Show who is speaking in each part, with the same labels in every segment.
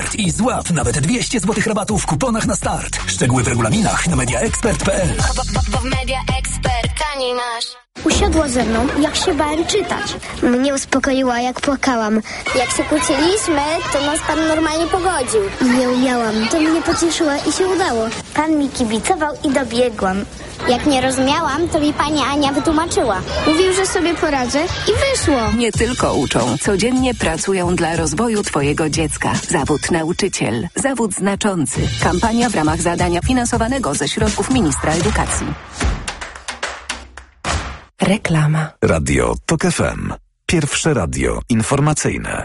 Speaker 1: Expert i złap nawet 200 zł rabatu w kuponach na start. Szczegóły w regulaminach na mediaexpert.pl.
Speaker 2: Bo w Media Expert taniej masz.
Speaker 3: Usiadła ze mną, jak się bałem czytać. Mnie uspokoiła, jak płakałam.
Speaker 4: Jak się kłóciliśmy, to nas pan normalnie pogodził.
Speaker 3: Nie umiałam, to mnie pocieszyła i się udało. Pan mi kibicował i dobiegłam.
Speaker 4: Jak nie rozumiałam, to mi pani Ania wytłumaczyła.
Speaker 3: Mówił, że sobie poradzę i wyszło.
Speaker 5: Nie tylko uczą, codziennie pracują dla rozwoju twojego dziecka. Zawód nauczyciel. Zawód znaczący. Kampania w ramach zadania finansowanego ze środków ministra edukacji. Reklama.
Speaker 6: Radio TOK FM. Pierwsze radio informacyjne.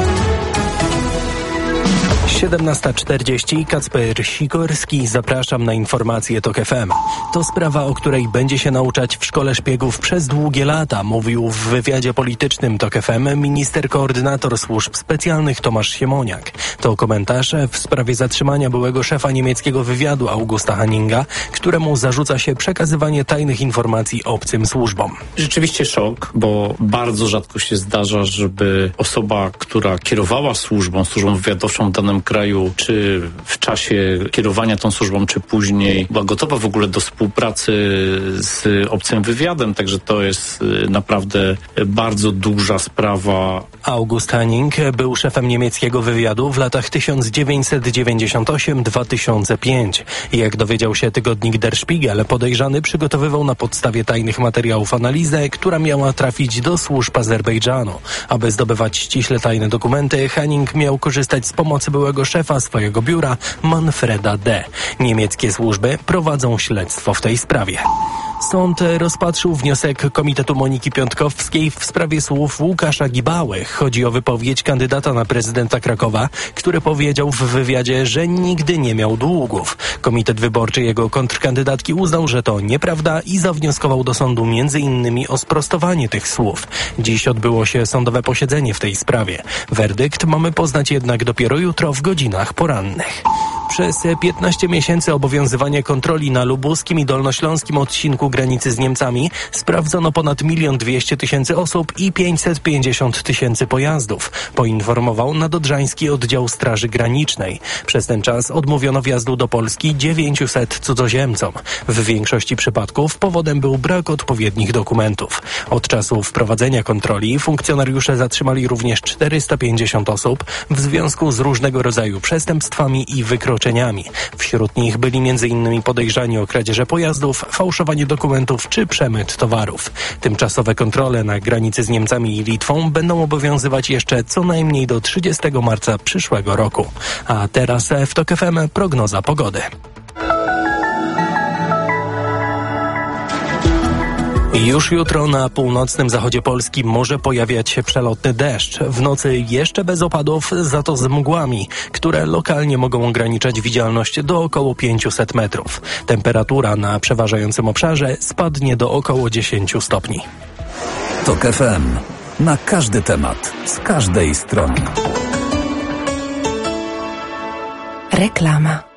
Speaker 7: 17:40. Kacper Sikorski. Zapraszam na informacje TOK FM. To sprawa, o której będzie się nauczać w Szkole Szpiegów przez długie lata, mówił w wywiadzie politycznym TOK FM minister koordynator służb specjalnych Tomasz Siemoniak. To komentarz w sprawie zatrzymania byłego szefa niemieckiego wywiadu Augusta Hanninga, któremu zarzuca się przekazywanie tajnych informacji obcym służbom.
Speaker 8: Rzeczywiście szok, bo bardzo rzadko się zdarza, żeby osoba, która kierowała służbą wywiadowczą w danym kraju, czy w czasie kierowania tą służbą, czy później, była gotowa w ogóle do współpracy z obcym wywiadem, także to jest naprawdę bardzo duża sprawa.
Speaker 7: August Hanning był szefem niemieckiego wywiadu w latach 1998-2005. Jak dowiedział się tygodnik Der Spiegel, podejrzany przygotowywał na podstawie tajnych materiałów analizę, która miała trafić do służb Azerbejdżanu. Aby zdobywać ściśle tajne dokumenty, Hanning miał korzystać z pomocy byłego szefa swojego biura, Manfreda D. Niemieckie służby prowadzą śledztwo w tej sprawie. Sąd rozpatrzył wniosek Komitetu Moniki Piątkowskiej w sprawie słów Łukasza Gibały. Chodzi o wypowiedź kandydata na prezydenta Krakowa, który powiedział w wywiadzie, że nigdy nie miał długów. Komitet Wyborczy jego kontrkandydatki uznał, że to nieprawda i zawnioskował do sądu m.in. o sprostowanie tych słów. Dziś odbyło się sądowe posiedzenie w tej sprawie. Werdykt mamy poznać jednak dopiero jutro w godzinach porannych. Przez 15 miesięcy obowiązywania kontroli na lubuskim i dolnośląskim odcinku granicy z Niemcami sprawdzono ponad 1 200 000 osób i 550 000 pojazdów, poinformował Nadodrzański Oddział Straży Granicznej. Przez ten czas odmówiono wjazdu do Polski 900 cudzoziemcom. W większości przypadków powodem był brak odpowiednich dokumentów. Od czasu wprowadzenia kontroli funkcjonariusze zatrzymali również 450 osób w związku z różnego rodzaju przestępstwami i wykroczeniami. Wśród nich byli m.in. podejrzani o kradzieże pojazdów, fałszowanie dokumentów czy przemyt towarów. Tymczasowe kontrole na granicy z Niemcami i Litwą będą obowiązywać jeszcze co najmniej do 30 marca przyszłego roku. A teraz w TOK FM prognoza pogody. Już jutro na północnym zachodzie Polski może pojawiać się przelotny deszcz. W nocy jeszcze bez opadów, za to z mgłami, które lokalnie mogą ograniczać widzialność do około 500 metrów. Temperatura na przeważającym obszarze spadnie do około 10 stopni.
Speaker 6: TOK FM. Na każdy temat, z każdej strony.
Speaker 5: Reklama.